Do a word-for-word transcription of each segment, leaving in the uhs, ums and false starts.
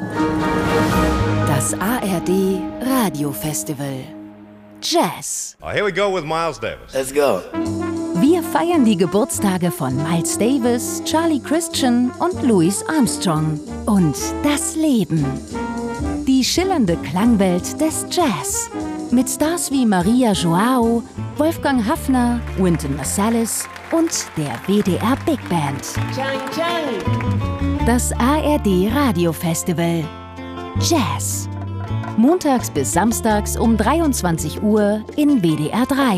Das A R D Radiofestival Jazz. Oh, here we go with Miles Davis. Let's go. Wir feiern die Geburtstage von Miles Davis, Charlie Christian und Louis Armstrong. Und das Leben. Die schillernde Klangwelt des Jazz. Mit Stars wie Maria Joao, Wolfgang Haffner, Wynton Marsalis und der W D R Big Band. Chang, Chang. Das A R D Radiofestival Jazz. Montags bis samstags um dreiundzwanzig Uhr in W D R drei.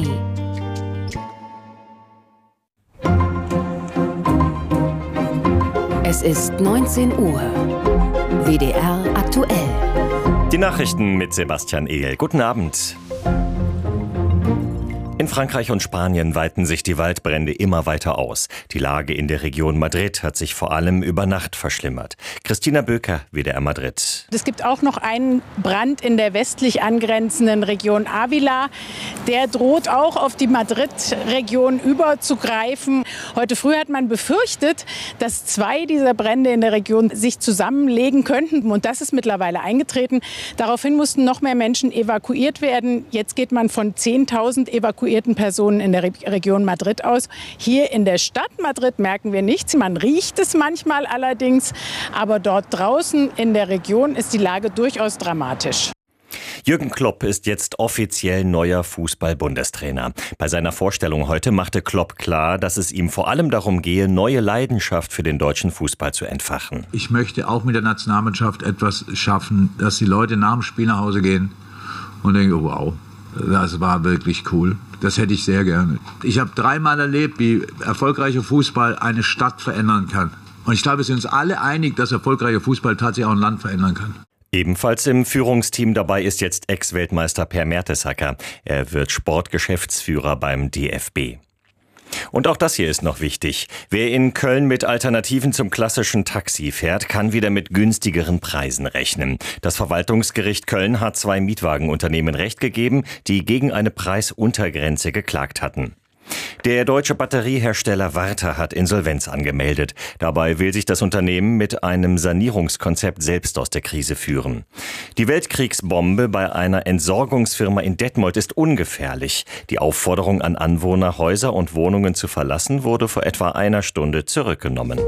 Es ist neunzehn Uhr. W D R aktuell. Die Nachrichten mit Sebastian Ehl. Guten Abend. In Frankreich und Spanien weiten sich die Waldbrände immer weiter aus. Die Lage in der Region Madrid hat sich vor allem über Nacht verschlimmert. Christina Böker, W D R Madrid. Es gibt auch noch einen Brand in der westlich angrenzenden Region Ávila. Der droht auch auf die Madrid-Region überzugreifen. Heute früh hat man befürchtet, dass zwei dieser Brände in der Region sich zusammenlegen könnten. Und das ist mittlerweile eingetreten. Daraufhin mussten noch mehr Menschen evakuiert werden. Jetzt geht man von zehntausend evakuierten Personen in der Re- Region Madrid aus. Hier in der Stadt Madrid merken wir nichts. Man riecht es manchmal allerdings. Aber dort draußen in der Region ist die Lage durchaus dramatisch. Jürgen Klopp ist jetzt offiziell neuer Fußball-Bundestrainer. Bei seiner Vorstellung heute machte Klopp klar, dass es ihm vor allem darum gehe, neue Leidenschaft für den deutschen Fußball zu entfachen. Ich möchte auch mit der Nationalmannschaft etwas schaffen, dass die Leute nach dem Spiel nach Hause gehen und denken, wow, das war wirklich cool. Das hätte ich sehr gerne. Ich habe dreimal erlebt, wie erfolgreicher Fußball eine Stadt verändern kann. Und ich glaube, wir sind uns alle einig, dass erfolgreicher Fußball tatsächlich auch ein Land verändern kann. Ebenfalls im Führungsteam dabei ist jetzt Ex-Weltmeister Per Mertesacker. Er wird Sportgeschäftsführer beim D F B. Und auch das hier ist noch wichtig. Wer in Köln mit Alternativen zum klassischen Taxi fährt, kann wieder mit günstigeren Preisen rechnen. Das Verwaltungsgericht Köln hat zwei Mietwagenunternehmen Recht gegeben, die gegen eine Preisuntergrenze geklagt hatten. Der deutsche Batteriehersteller Warta hat Insolvenz angemeldet. Dabei will sich das Unternehmen mit einem Sanierungskonzept selbst aus der Krise führen. Die Weltkriegsbombe bei einer Entsorgungsfirma in Detmold ist ungefährlich. Die Aufforderung an Anwohner, Häuser und Wohnungen zu verlassen, wurde vor etwa einer Stunde zurückgenommen.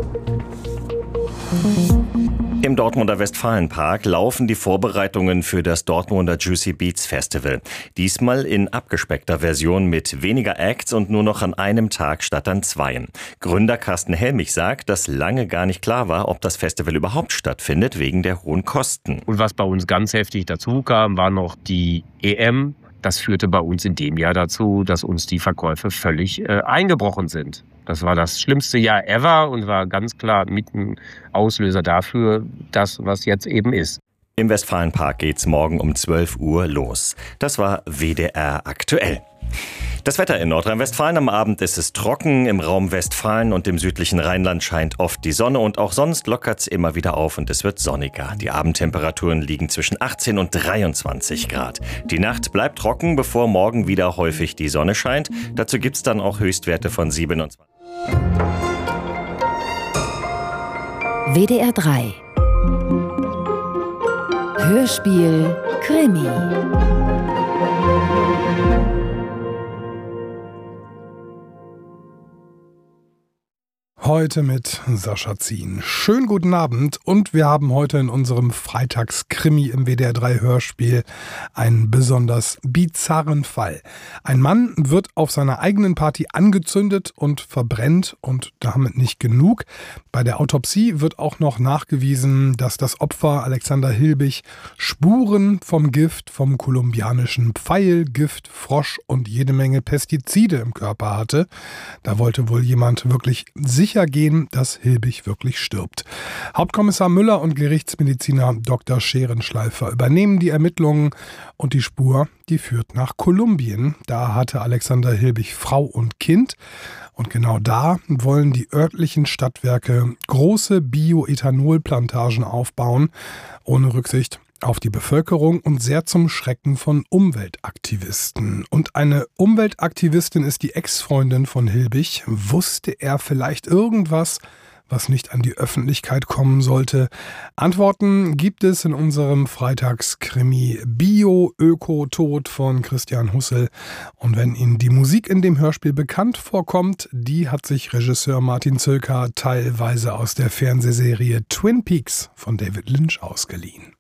Im Dortmunder Westfalenpark laufen die Vorbereitungen für das Dortmunder Juicy Beats Festival. Diesmal in abgespeckter Version mit weniger Acts und nur noch an einem Tag statt an zweien. Gründer Carsten Helmich sagt, dass lange gar nicht klar war, ob das Festival überhaupt stattfindet, wegen der hohen Kosten. Und was bei uns ganz heftig dazu kam, war noch die E M. Das führte bei uns in dem Jahr dazu, dass uns die Verkäufe völlig äh, eingebrochen sind. Das war das schlimmste Jahr ever und war ganz klar mit ein Auslöser dafür, das, was jetzt eben ist. Im Westfalenpark geht's morgen um zwölf Uhr los. Das war W D R aktuell. Das Wetter in Nordrhein-Westfalen: Am Abend ist es trocken, im Raum Westfalen und im südlichen Rheinland scheint oft die Sonne und auch sonst lockert's immer wieder auf und es wird sonniger. Die Abendtemperaturen liegen zwischen achtzehn und dreiundzwanzig Grad. Die Nacht bleibt trocken, bevor morgen wieder häufig die Sonne scheint. Dazu gibt's dann auch Höchstwerte von siebenundzwanzig. W D R drei. Hörspiel Krimi. Heute mit Sascha Zien. Schönen guten Abend und wir haben heute in unserem Freitagskrimi im W D R drei Hörspiel einen besonders bizarren Fall. Ein Mann wird auf seiner eigenen Party angezündet und verbrennt und damit nicht genug. Bei der Autopsie wird auch noch nachgewiesen, dass das Opfer Alexander Hilbig Spuren vom Gift, vom kolumbianischen Pfeil, Gift, Frosch und jede Menge Pestizide im Körper hatte. Da wollte wohl jemand wirklich sicher gehen, dass Hilbig wirklich stirbt. Hauptkommissar Müller und Gerichtsmediziner Doktor Scherenschleifer übernehmen die Ermittlungen und die Spur, die führt nach Kolumbien. Da hatte Alexander Hilbig Frau und Kind. Und genau da wollen die örtlichen Stadtwerke große Bioethanolplantagen aufbauen, ohne Rücksicht auf die Bevölkerung und sehr zum Schrecken von Umweltaktivisten. Und eine Umweltaktivistin ist die Ex-Freundin von Hilbig. Wusste er vielleicht irgendwas, was nicht an die Öffentlichkeit kommen sollte? Antworten gibt es in unserem Freitagskrimi Bio, Öko, Tod von Christian Hussel. Und wenn Ihnen die Musik in dem Hörspiel bekannt vorkommt, die hat sich Regisseur Martin Zöllker teilweise aus der Fernsehserie Twin Peaks von David Lynch ausgeliehen.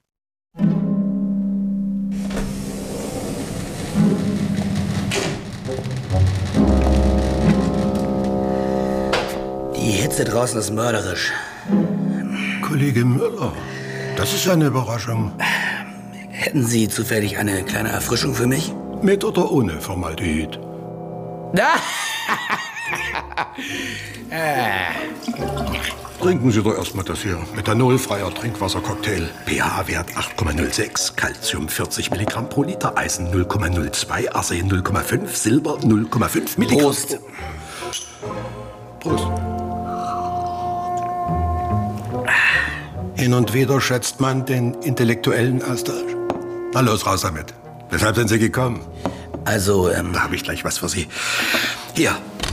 Die Hitze draußen ist mörderisch. Kollege Müller, das ist eine Überraschung. Hätten Sie zufällig eine kleine Erfrischung für mich? Mit oder ohne Formaldehyd? Trinken Sie doch erstmal das hier. Methanolfreier Trinkwassercocktail. pH-Wert acht Komma null sechs, Calcium vierzig Milligramm pro Liter, Eisen null Komma null zwei, Arsen null Komma fünf, Silber null Komma fünf Milligramm. Prost. Prost. Hin und wieder schätzt man den intellektuellen Austausch. Na los, raus damit. Weshalb sind Sie gekommen? Also, ähm... Da habe ich gleich was für Sie. Hier.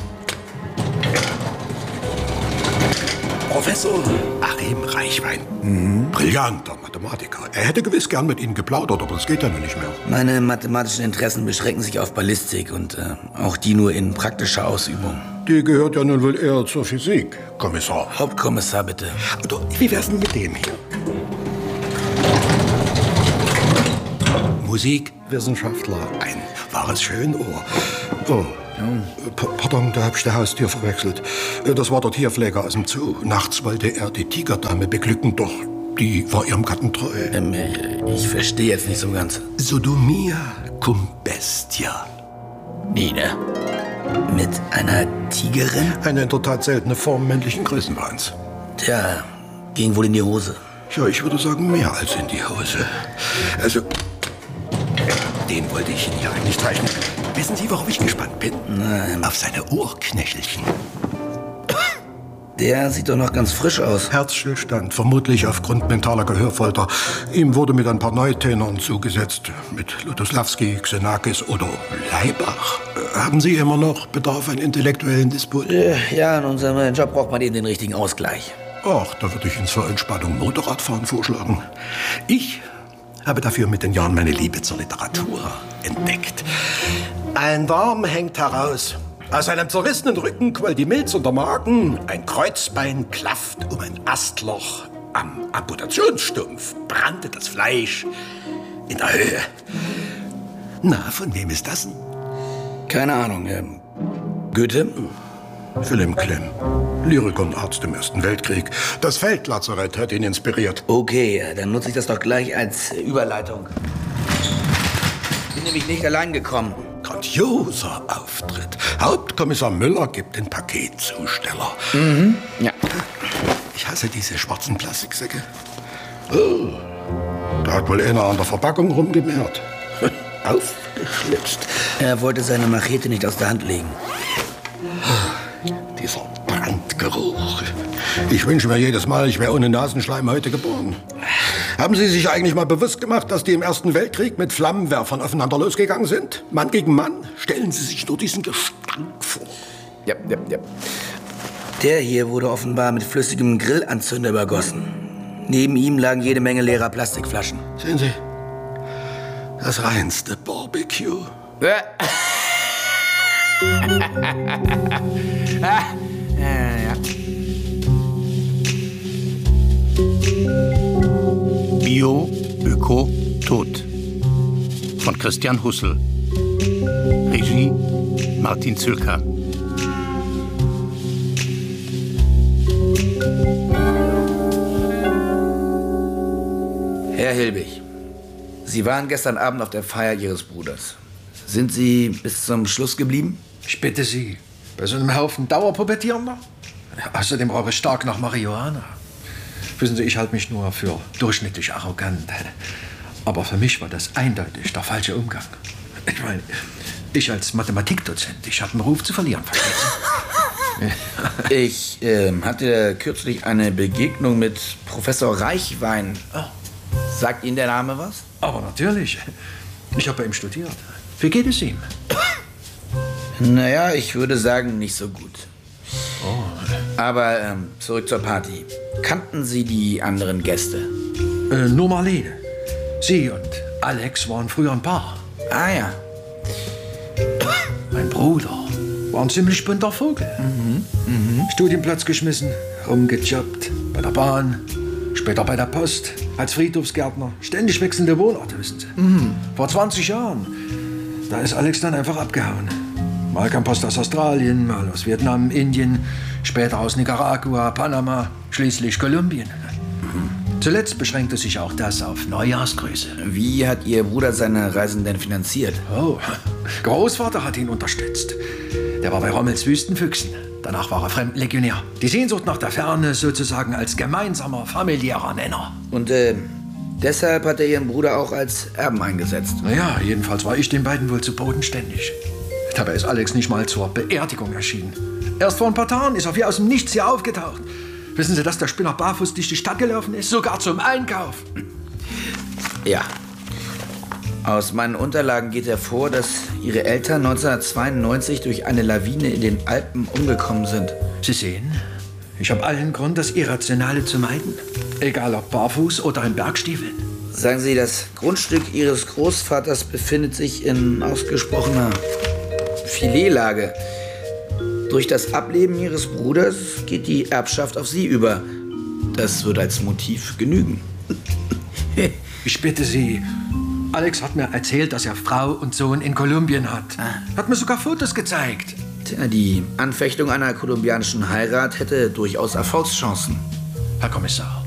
Professor Achim Reichwein. Mhm. Brillanter Mathematiker. Er hätte gewiss gern mit Ihnen geplaudert, aber das geht ja nun nicht mehr. Meine mathematischen Interessen beschränken sich auf Ballistik und äh, auch die nur in praktischer Ausübung. Die gehört ja nun wohl eher zur Physik, Kommissar. Hauptkommissar, bitte. Also, wie wär's denn mit dem hier? Musikwissenschaftler, ein wahres Schönohr. Oh, P- pardon, da hab ich die Haustür verwechselt. Das war der Tierpfleger aus dem Zoo. Nachts wollte er die Tigerdame beglücken, doch die war ihrem Gatten treu. Ähm, ich verstehe jetzt nicht so ganz. Sodomia cum bestia. Wie, ne? Mit einer Tigerin? Eine in der Tat seltene Form männlichen Größenwahns. Tja, ging wohl in die Hose. Ja, ich würde sagen, mehr als in die Hose. Also, den wollte ich Ihnen ja eigentlich zeichnen. Wissen Sie, worauf ich gespannt bin? Nein. Auf seine Ohrknöchelchen. Der sieht doch noch ganz frisch aus. Herzstillstand, vermutlich aufgrund mentaler Gehörfolter. Ihm wurde mit ein paar Neutenern zugesetzt. Mit Lutoslawski, Xenakis oder Leibach. Äh, haben Sie immer noch Bedarf an intellektuellen Disput? Äh, ja, in unserem neuen Job braucht man eben den richtigen Ausgleich. Ach, da würde ich Ihnen zur Entspannung Motorradfahren vorschlagen. Ich habe dafür mit den Jahren meine Liebe zur Literatur entdeckt. Ein Darm hängt heraus. Aus einem zerrissenen Rücken quoll die Milz und der Magen. Ein Kreuzbein klafft um ein Astloch. Am Amputationsstumpf brannte das Fleisch in der Höhe. Na, von wem ist das denn? Keine Ahnung. Ähm, Goethe? Wilhelm Klemm. Lyriker und Arzt im Ersten Weltkrieg. Das Feldlazarett hat ihn inspiriert. Okay, dann nutze ich das doch gleich als Überleitung. Bin nämlich nicht allein gekommen. Grandioser Auftritt. Hauptkommissar Müller gibt den Paketzusteller. Mhm, ja. Ich hasse diese schwarzen Plastiksäcke. Oh, da hat wohl einer an der Verpackung rumgemehrt. Aufgeschlitzt. Er wollte seine Machete nicht aus der Hand legen. Dieser Brandgeruch. Ich wünsche mir jedes Mal, ich wäre ohne Nasenschleim heute geboren. Haben Sie sich eigentlich mal bewusst gemacht, dass die im Ersten Weltkrieg mit Flammenwerfern aufeinander losgegangen sind? Mann gegen Mann? Stellen Sie sich nur diesen Gestank vor. Ja, ja, ja. Der hier wurde offenbar mit flüssigem Grillanzünder übergossen. Neben ihm lagen jede Menge leerer Plastikflaschen. Sehen Sie, das reinste Barbecue. Ja, ja. Bio, Öko, Tod von Christian Hussel. Regie Martin Zöllker. Herr Hilbig, Sie waren gestern Abend auf der Feier Ihres Bruders. Sind Sie bis zum Schluss geblieben? Ich bitte Sie, bei so einem Haufen Dauerpubertierender? Außerdem roch es stark nach Marihuana. Wissen Sie, ich halte mich nur für durchschnittlich arrogant. Aber für mich war das eindeutig der falsche Umgang. Ich meine, ich als Mathematikdozent, ich habe einen Ruf zu verlieren, verstehen Sie? Ich äh, hatte kürzlich eine Begegnung mit Professor Reichwein. Oh. Sagt Ihnen der Name was? Aber natürlich. Ich habe bei ihm studiert. Wie geht es ihm? Naja, ich würde sagen, nicht so gut. Oh. Aber ähm, zurück zur Party. Kannten Sie die anderen Gäste? Äh, nur Marlene. Sie und Alex waren früher ein Paar. Ah ja. Mein Bruder war ein ziemlich bunter Vogel. Mhm. Mhm. Studienplatz geschmissen, rumgejobbt, bei der Bahn, später bei der Post, als Friedhofsgärtner. Ständig wechselnde Wohnorte, wissen Sie. Mhm. Vor zwanzig Jahren, da ist Alex dann einfach abgehauen. Mal kam Post aus Australien, mal aus Vietnam, Indien, später aus Nicaragua, Panama, schließlich Kolumbien. Mhm. Zuletzt beschränkte sich auch das auf Neujahrsgrüße. Wie hat Ihr Bruder seine Reisen denn finanziert? Oh, Großvater hat ihn unterstützt. Der war bei Rommels Wüstenfüchsen. Danach war er Fremdenlegionär. Die Sehnsucht nach der Ferne sozusagen als gemeinsamer familiärer Nenner. Und äh, deshalb hat er Ihren Bruder auch als Erben eingesetzt? Naja, jedenfalls war ich den beiden wohl zu bodenständig. Dabei ist Alex nicht mal zur Beerdigung erschienen. Erst vor ein paar Tagen ist er wie aus dem Nichts hier aufgetaucht. Wissen Sie, dass der Spinner barfuß durch die Stadt gelaufen ist? Sogar zum Einkauf. Ja. Aus meinen Unterlagen geht hervor, dass Ihre Eltern neunzehnhundertzweiundneunzig durch eine Lawine in den Alpen umgekommen sind. Sie sehen, ich habe allen Grund, das Irrationale zu meiden. Egal ob barfuß oder in Bergstiefeln. Sagen Sie, das Grundstück Ihres Großvaters befindet sich in ausgesprochener Filetlage. Durch das Ableben Ihres Bruders geht die Erbschaft auf Sie über. Das wird als Motiv genügen. Ich bitte Sie, Alex hat mir erzählt, dass er Frau und Sohn in Kolumbien hat. Hat mir sogar Fotos gezeigt. Tja, die Anfechtung einer kolumbianischen Heirat hätte durchaus Erfolgschancen. Herr Kommissar,